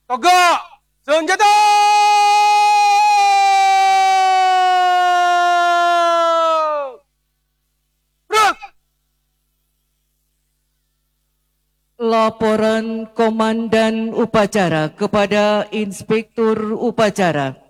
Tegak senjata. Gerak. Laporan Komandan Upacara kepada Inspektur Upacara.